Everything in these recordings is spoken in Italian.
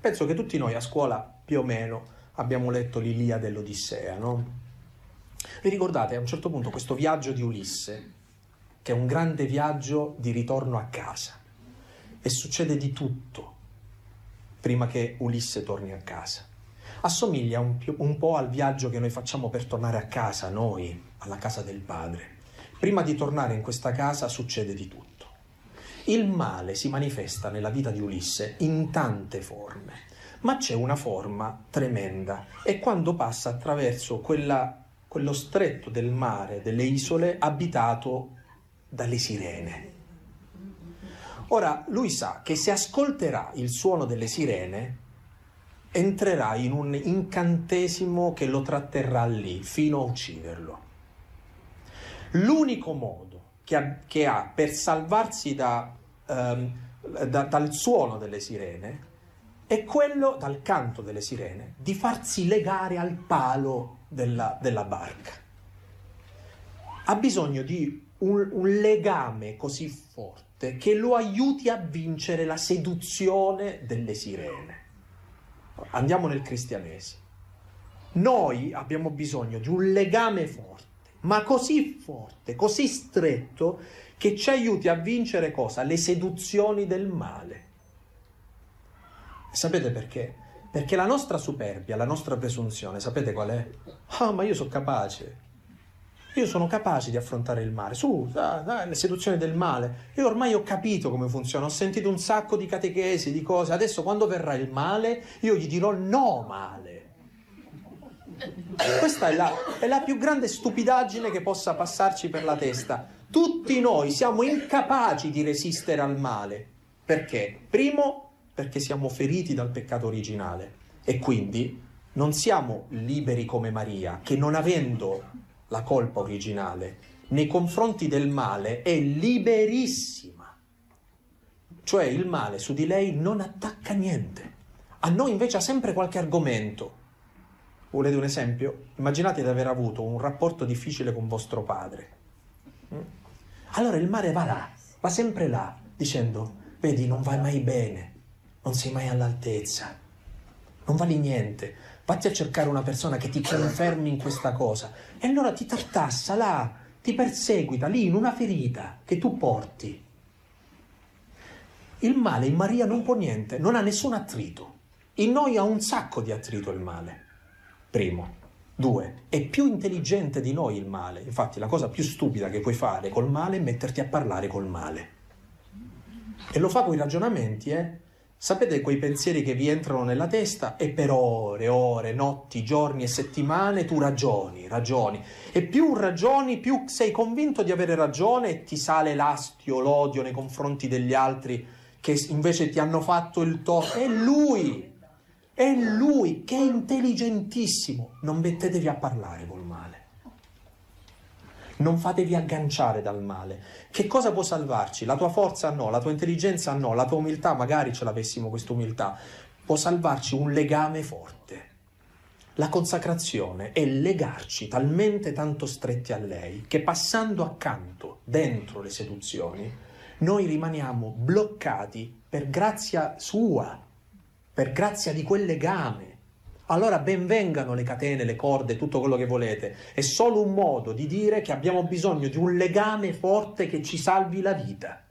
Penso che tutti noi a scuola più o meno abbiamo letto l'Iliade e l'Odissea, no? Vi ricordate a un certo punto questo viaggio di Ulisse, che è un grande viaggio di ritorno a casa, e succede di tutto prima che Ulisse torni a casa. Assomiglia un po' al viaggio che noi facciamo per tornare a casa, noi, alla casa del padre. Prima di tornare in questa casa succede di tutto. Il male si manifesta nella vita di Ulisse in tante forme, ma c'è una forma tremenda, è quando passa attraverso quello stretto del mare, delle isole, abitato dalle sirene. Ora, lui sa che se ascolterà il suono delle sirene, entrerà in un incantesimo che lo tratterrà lì, fino a ucciderlo. L'unico modo che ha per salvarsi dal suono delle sirene è quello, dal canto delle sirene, di farsi legare al palo della barca. Ha bisogno di un legame così forte che lo aiuti a vincere la seduzione delle sirene. Andiamo nel cristianesimo. Noi abbiamo bisogno di un legame forte, ma così forte, così stretto, che ci aiuti a vincere cosa? Le seduzioni del male. E sapete perché? Perché la nostra superbia, la nostra presunzione, sapete qual è? Ma io sono capace. Io sono capace di affrontare il male. Dai, le seduzioni del male. Io ormai ho capito come funziona, ho sentito un sacco di catechesi, di cose. Adesso quando verrà il male, io gli dirò no male. Questa è la più grande stupidaggine che possa passarci per la testa. Tutti noi siamo incapaci di resistere al male. Perché? Primo, perché siamo feriti dal peccato originale e quindi non siamo liberi come Maria, che non avendo la colpa originale nei confronti del male è liberissima. Cioè il male su di lei non attacca niente. A noi invece ha sempre qualche argomento. Volete un esempio? Immaginate di aver avuto un rapporto difficile con vostro padre. Allora il male va là, va sempre là, dicendo: vedi, non vai mai bene, non sei mai all'altezza, non vali niente, vatti a cercare una persona che ti confermi in questa cosa. E allora ti tartassa là, ti perseguita lì in una ferita che tu porti. Il male in Maria non può niente, non ha nessun attrito. In noi ha un sacco di attrito il male. Primo. 2. È più intelligente di noi il male. Infatti la cosa più stupida che puoi fare col male è metterti a parlare col male. E lo fa con i ragionamenti, Sapete quei pensieri che vi entrano nella testa e per ore, notti, giorni e settimane tu ragioni. E più ragioni, più sei convinto di avere ragione e ti sale l'astio, l'odio nei confronti degli altri che invece ti hanno fatto il torto. È lui che è intelligentissimo. Non mettetevi a parlare col male. Non fatevi agganciare dal male. Che cosa può salvarci? La tua forza no, la tua intelligenza no, la tua umiltà, magari ce l'avessimo questa umiltà. Può salvarci un legame forte. La consacrazione è legarci talmente tanto stretti a lei che passando accanto, dentro le seduzioni, noi rimaniamo bloccati per grazia sua, per grazia di quel legame. Allora ben vengano le catene, le corde, tutto quello che volete. È solo un modo di dire che abbiamo bisogno di un legame forte che ci salvi la vita.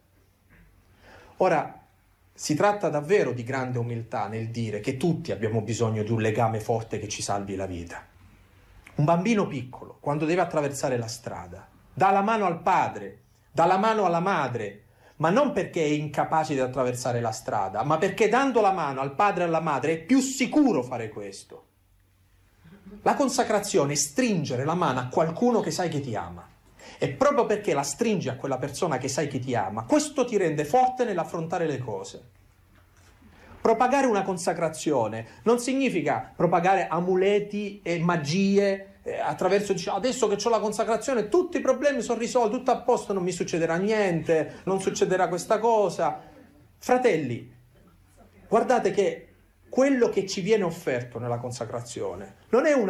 Ora, si tratta davvero di grande umiltà nel dire che tutti abbiamo bisogno di un legame forte che ci salvi la vita. Un bambino piccolo, quando deve attraversare la strada, dà la mano al padre, dà la mano alla madre, ma non perché è incapace di attraversare la strada, ma perché dando la mano al padre e alla madre è più sicuro fare questo. La consacrazione è stringere la mano a qualcuno che sai che ti ama. E proprio perché la stringi a quella persona che sai che ti ama, questo ti rende forte nell'affrontare le cose. Propagare una consacrazione non significa propagare amuleti e magie attraverso, adesso che ho la consacrazione tutti i problemi sono risolti, tutto a posto, non mi succederà niente, non succederà questa cosa. Fratelli, guardate che quello che ci viene offerto nella consacrazione non è una